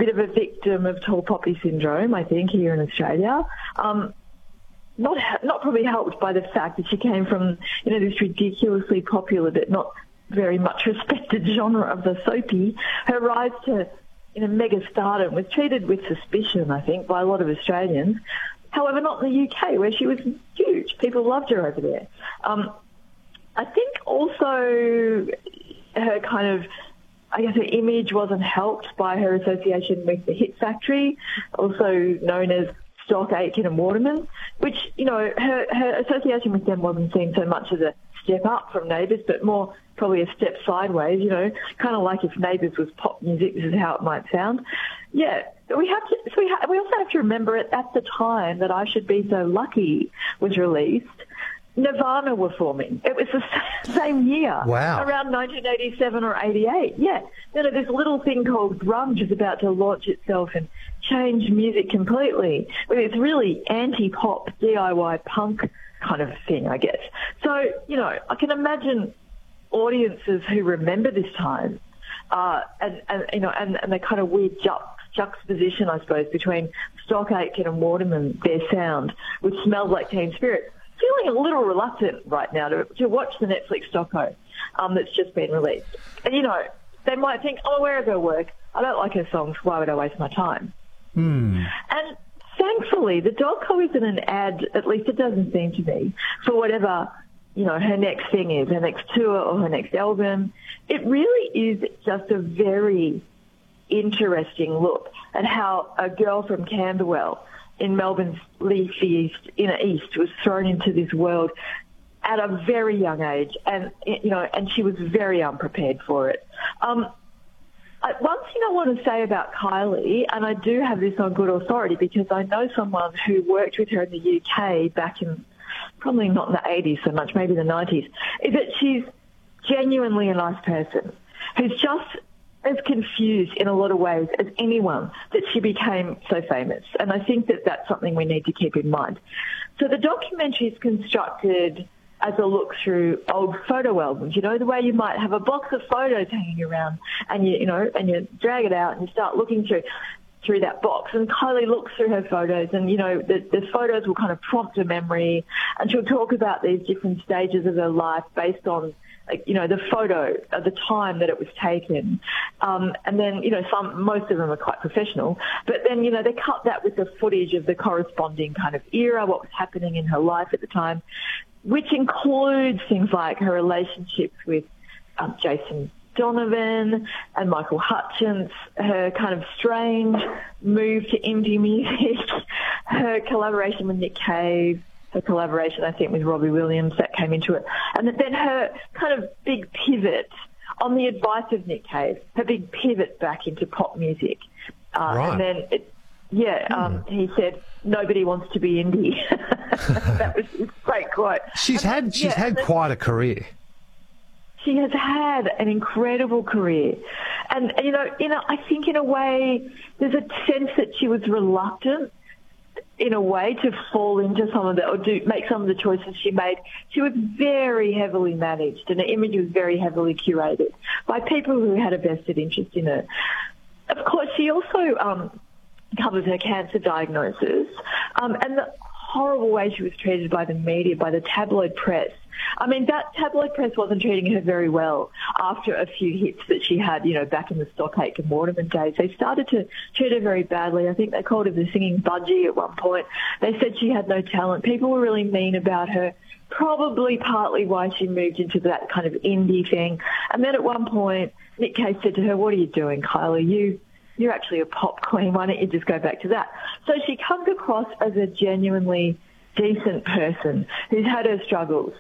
bit of a victim of tall poppy syndrome, I think, here in Australia. Not probably helped by the fact that she came from, this ridiculously popular but not very much respected genre of the soapy. Her rise to mega stardom was treated with suspicion, I think, by a lot of Australians. However, not in the UK, where she was huge. People loved her over there. I think also her her image wasn't helped by her association with the Hit Factory, also known as Stock Aitken and Waterman, which, her association with them wasn't seen so much as a step up from Neighbours, but more probably a step sideways, kind of like if Neighbours was pop music, this is how it might sound. Yeah, we also have to remember at the time that I Should Be So Lucky was released, Nirvana were forming. It was the same year. Wow. Around 1987 or 88. Yeah. This little thing called grunge is about to launch itself and change music completely with its really anti-pop, DIY punk kind of thing, I guess. So, I can imagine audiences who remember this time and the kind of weird juxtaposition, I suppose, between Stock Aitken and Waterman, their sound, which smells like Teen Spirit, feeling a little reluctant right now to watch the Netflix doco that's just been released. And, they might think, where is her work? I don't like her songs. Why would I waste my time? And thankfully, the doco isn't an ad, at least it doesn't seem to be, for whatever, her next thing is, her next tour or her next album. It really is just a very interesting look at how a girl from Camberwell in Melbourne's leafy inner east was thrown into this world at a very young age, and she was very unprepared for it. One thing I want to say about Kylie, and I do have this on good authority because I know someone who worked with her in the UK back in, probably not in the 80s so much, maybe the 90s, is that she's genuinely a nice person who's just as confused in a lot of ways as anyone that she became so famous. And I think that that's something we need to keep in mind. So the documentary is constructed as a look through old photo albums, the way you might have a box of photos hanging around and you drag it out and you start looking through that box. And Kylie looks through her photos and, the photos will kind of prompt a memory, and she'll talk about these different stages of her life based on the photo at the time that it was taken. And then, most of them are quite professional, but then, they cut that with the footage of the corresponding kind of era, what was happening in her life at the time, which includes things like her relationships with Jason Donovan and Michael Hutchence, her kind of strange move to indie music, her collaboration with Nick Cave, her collaboration, I think, with Robbie Williams, that came into it. And then her kind of big pivot, on the advice of Nick Cave, her big pivot back into pop music. Right. And then, he said, nobody wants to be indie. That was his great quote. She's had quite a career. She has had an incredible career. And, I think in a way, there's a sense that she was reluctant in a way to fall into some of or make some of the choices she made. She was very heavily managed and her image was very heavily curated by people who had a vested interest in her. Of course, she also covers her cancer diagnosis and the horrible way she was treated by the media, by the tabloid press. I mean, that tabloid press wasn't treating her very well after a few hits that she had, back in the Stock Aitken Waterman days. They started to treat her very badly. I think they called her the singing budgie at one point. They said she had no talent. People were really mean about her, probably partly why she moved into that kind of indie thing. And then at one point, Nick Cave said to her, "What are you doing, Kylie? You're actually a pop queen. Why don't you just go back to that?" So she comes across as a genuinely decent person who's had her struggles.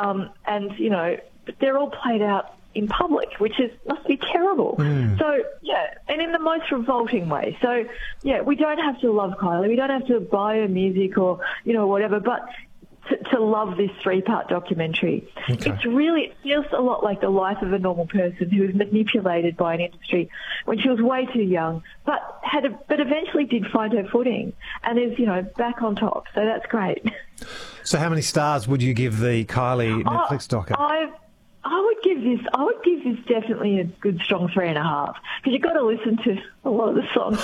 But they're all played out in public, which must be terrible. So, and in the most revolting way. So, we don't have to love Kylie. We don't have to buy her music or, whatever, but to love this 3-part documentary. Okay. It feels a lot like the life of a normal person who was manipulated by an industry when she was way too young, but eventually did find her footing and is, back on top. So that's great. So how many stars would you give the Kylie Netflix doco? I would give this definitely a good strong 3.5 because you've got to listen to a lot of the songs.